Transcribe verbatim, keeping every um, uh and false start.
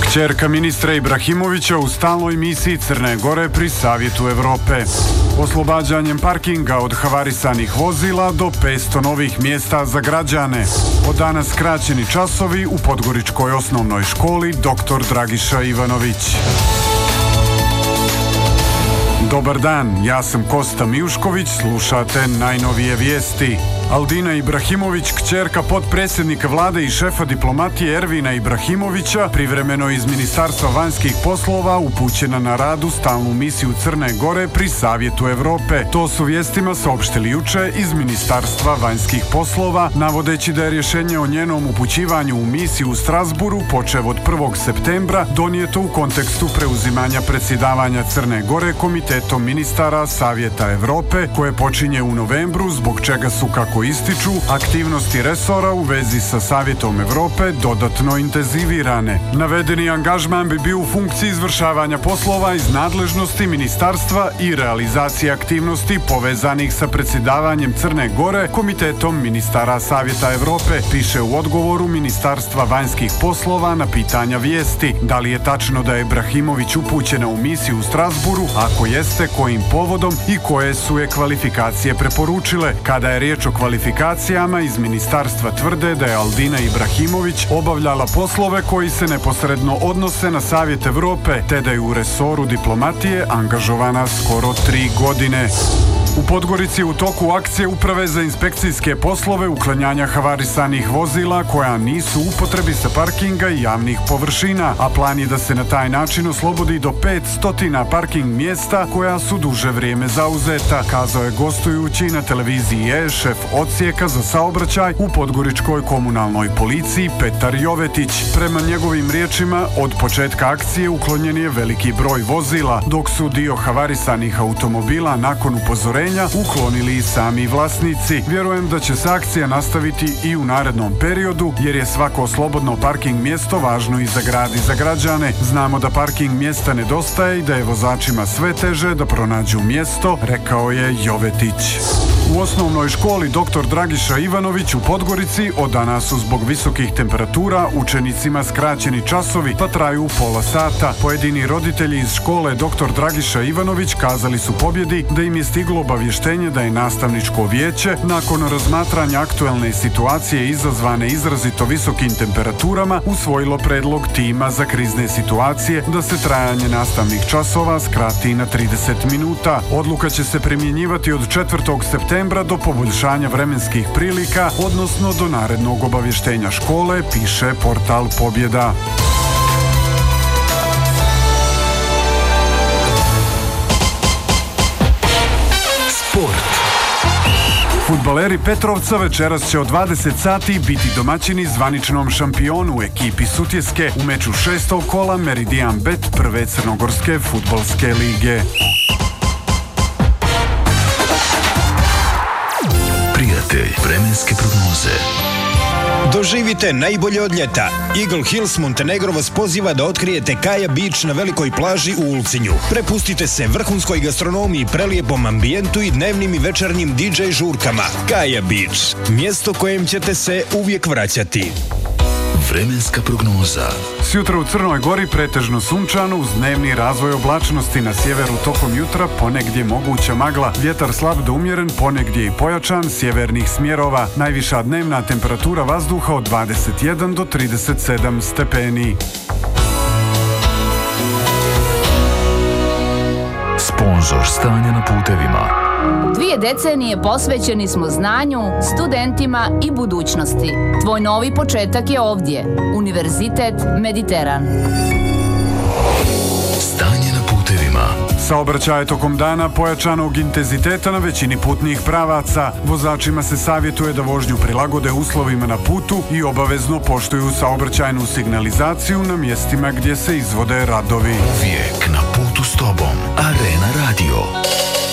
Kćerka ministra Ibrahimovića u stalnoj misiji Crne Gore pri Savjetu Evrope. Oslobađanjem parkinga od havarisanih vozila do petsto novih mjesta za građane. Od danas skraćeni časovi u Podgoričkoj osnovnoj školi doktor Dragiša Ivanović. Dobar dan, ja sam Kosta Mijušković, slušate najnovije vijesti. Aldina Ibrahimović, kćerka potpredsjednika vlade i šefa diplomatije Ervina Ibrahimovića, privremeno iz Ministarstva vanjskih poslova upućena na rad u stalnu misiju Crne Gore pri Savjetu Evrope. To su vijestima saopštili juče iz Ministarstva vanjskih poslova, navodeći da je rješenje o njenom upućivanju u misiju u Strasburu, počev od prvog septembra, donijeto u kontekstu preuzimanja predsjedavanja Crne Gore Komitetom ministara Savjeta Evrope, koje počinje u novembru, zbog čega su, kako ističu, aktivnosti resora u vezi sa Savjetom Evrope dodatno intenzivirane. Navedeni angažman bi bio u funkciji izvršavanja poslova iz nadležnosti ministarstva i realizacije aktivnosti povezanih sa predsjedavanjem Crne Gore Komitetom ministara Savjeta Evrope, piše u odgovoru Ministarstva vanjskih poslova na pitanja vijesti. Da li je tačno da je Ibrahimović upućena u misiju u Strasburu, ako jeste, kojim povodom i koje su je kvalifikacije preporučile? Kada je riječ o kvalifikacijama, iz ministarstva tvrde da je Aldina Ibrahimović obavljala poslove koji se neposredno odnose na Savjet Evrope, te da je u resoru diplomatije angažovana skoro tri godine. U Podgorici u toku akcije Uprave za inspekcijske poslove uklanjanja havarisanih vozila koja nisu u upotrebi sa parkinga i javnih površina, a plan je da se na taj način oslobodi do petsto parking mjesta koja su duže vrijeme zauzeta, kazao je gostujući na televiziji E šef odsjeka za saobraćaj u Podgoričkoj komunalnoj policiji Petar Jovetić. Prema njegovim riječima, od početka akcije uklonjen je veliki broj vozila, dok su dio havarisanih automobila nakon upozorenja uklonili i sami vlasnici. Vjerujem da će se akcija nastaviti i u narednom periodu, jer je svako slobodno parking mjesto važno i za grad i za građane. Znamo da parking mjesta nedostaje i da je vozačima sve teže da pronađu mjesto, rekao je Jovetić. U osnovnoj školi doktor Dragiša Ivanović u Podgorici od danas su zbog visokih temperatura učenicima skraćeni časovi, pa traju pola sata. Pojedini roditelji iz škole doktor Dragiša Ivanović kazali su Pobjedi da im je stiglo obavještenje da je nastavničko vijeće nakon razmatranja aktuelne situacije izazvane izrazito visokim temperaturama usvojilo predlog tima za krizne situacije da se trajanje nastavnih časova skrati na trideset minuta. Odluka će se primjenjivati od četvrtog septembra do poboljšanja vremenskih prilika, odnosno do narednog obavještenja škole, piše portal Pobjeda. Sport. Fudbaleri Petrovca večeras će od dvadeset sati biti domaćini zvaničnom šampionu ekipi Sutjeske u meču šestog kola Meridian Bet prve crnogorske fudbalske lige. Prijatelj vremenske prognoze. Doživite najbolje od ljeta. Eagle Hills Montenegro vas poziva da otkrijete Kaja Beach na velikoj plaži u Ulcinju. Prepustite se vrhunskoj gastronomiji, prelijepom ambijentu i dnevnim i večernjim D J žurkama. Kaja Beach, mjesto kojem ćete se uvijek vraćati. Vremenska prognoza. Sjutra u Crnoj Gori pretežno sunčano uz dnevni razvoj oblačnosti, na sjeveru tokom jutra ponegdje moguća magla, vjetar slab do umjeren, ponegdje i pojačan, sjevernih smjerova. Najviša dnevna temperatura vazduha od dvadeset jedan do trideset sedam stepeni. Sponzor stanja na putevima. Dvije decenije posvećeni smo znanju, studentima i budućnosti. Tvoj novi početak je ovdje. Univerzitet Mediteran. Stanje na putevima. Saobraćaj tokom dana pojačanog intenziteta na većini putnih pravaca. Vozačima se savjetuje da vožnju prilagode uslovima na putu i obavezno poštuju saobraćajnu signalizaciju na mjestima gdje se izvode radovi. Uvijek na putu s tobom. Arena Radio.